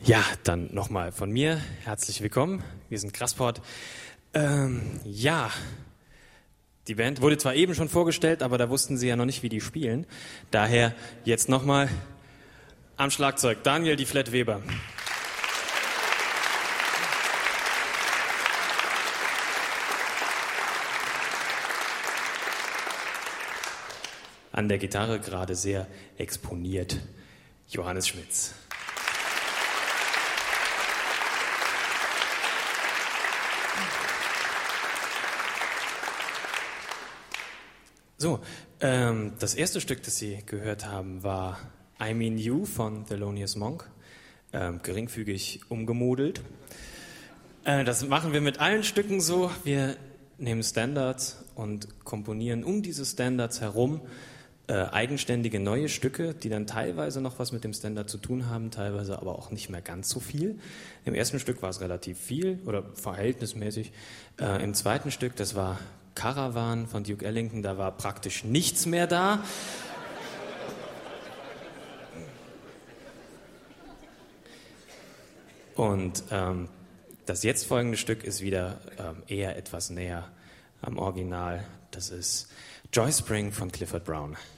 Ja, dann nochmal von mir. Herzlich willkommen. Wir sind Grassport. Ja, die Band wurde zwar eben schon vorgestellt, aber da wussten sie ja noch nicht, wie die spielen. Daher jetzt nochmal am Schlagzeug Daniel die Flat Weber. An der Gitarre gerade sehr exponiert Johannes Schmitz. So, das erste Stück, das Sie gehört haben, war I Mean You von Thelonious Monk, geringfügig umgemodelt. Das machen wir mit allen Stücken so. Wir nehmen Standards und komponieren um diese Standards herum eigenständige neue Stücke, die dann teilweise noch was mit dem Standard zu tun haben, teilweise aber auch nicht mehr ganz so viel. Im ersten Stück war es relativ viel oder verhältnismäßig. Im zweiten Stück, das war Caravan von Duke Ellington, da war praktisch nichts mehr da. Und das jetzt folgende Stück ist wieder eher etwas näher am Original. Das ist Joy Spring von Clifford Brown.